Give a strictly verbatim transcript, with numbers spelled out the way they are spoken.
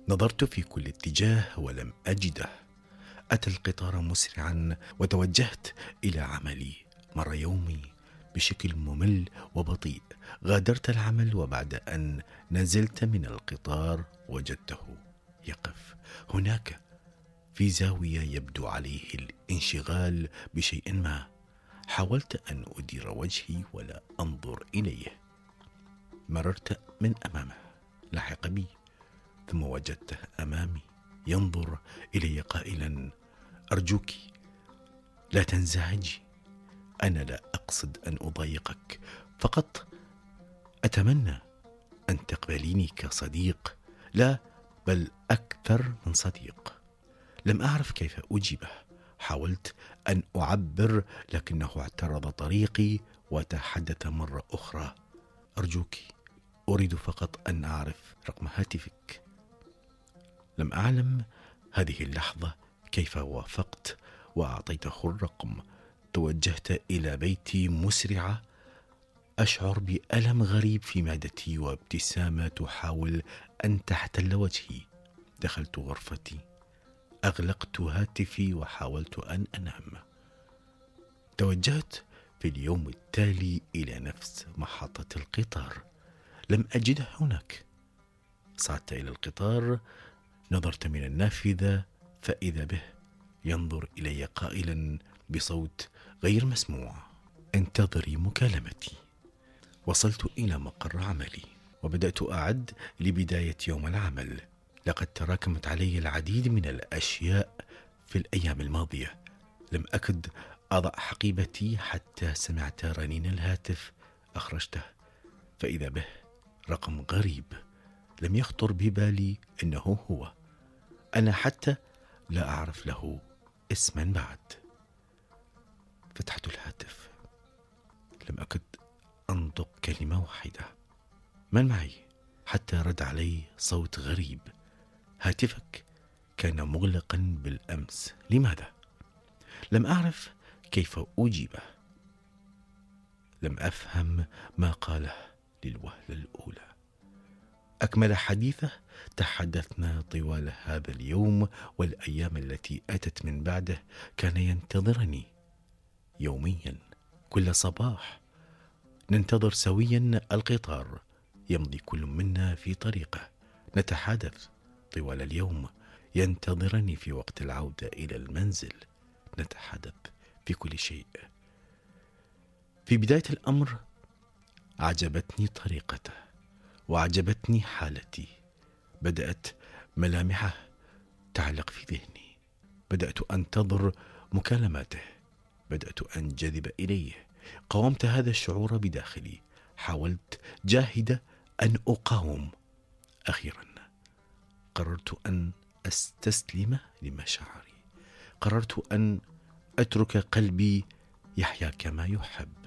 نظرت في كل اتجاه ولم أجده. أتى القطار مسرعا وتوجهت إلى عملي. مر يومي بشكل ممل وبطيء. غادرت العمل، وبعد أن نزلت من القطار وجدته يقف هناك في زاوية يبدو عليه الانشغال بشيء ما. حاولت أن أدير وجهي ولا أنظر إليه. مررت من أمامه، لحق بي، ثم وجدته أمامي ينظر إلي قائلا: أرجوك لا تنزعجي، أنا لا أقصد أن أضايقك، فقط أتمنى أن تقبليني كصديق، لا بل أكثر من صديق. لم أعرف كيف أجيبه. حاولت أن أعبر لكنه اعترض طريقي وتحدث مرة أخرى: أرجوك، أريد فقط أن أعرف رقم هاتفك. لم أعلم هذه اللحظة كيف وافقت وأعطيته الرقم. توجهت إلى بيتي مسرعة، أشعر بألم غريب في معدتي وابتسامة تحاول أن تحتل وجهي. دخلت غرفتي، أغلقت هاتفي وحاولت أن أنام. توجهت في اليوم التالي إلى نفس محطة القطار. لم أجده هناك. صعدت إلى القطار، نظرت من النافذة فإذا به ينظر إلي قائلا بصوت غير مسموع: انتظري مكالمتي. وصلت إلى مقر عملي وبدأت أعد لبداية يوم العمل. لقد تراكمت علي العديد من الأشياء في الأيام الماضية. لم أكد أضع حقيبتي حتى سمعت رنين الهاتف. أخرجته فإذا به رقم غريب لم يخطر ببالي إنه هو. أنا حتى لا أعرف له اسما بعد. فتحت الهاتف، لم أكد أنطق كلمة واحدة. من معي؟ حتى رد علي صوت غريب: هاتفك كان مغلقا بالأمس، لماذا؟ لم أعرف كيف أجيبه. لم أفهم ما قاله للوهلة الأولى. أكمل حديثه. تحدثنا طوال هذا اليوم والأيام التي أتت من بعده. كان ينتظرني يوميا، كل صباح ننتظر سويا القطار. يمضي كل منا في طريقه. نتحادث طوال اليوم. ينتظرني في وقت العودة إلى المنزل. نتحدث في كل شيء. في بداية الأمر عجبتني طريقته وعجبتني حالتي. بدأت ملامحه تعلق في ذهني. بدأت أنتظر مكالماته. بدأت أنجذب إليه. قاومت هذا الشعور بداخلي. حاولت جاهدة أن أقاوم. أخيرا قررت أن أستسلم لمشاعري. قررت أن أترك قلبي يحيا كما يحب.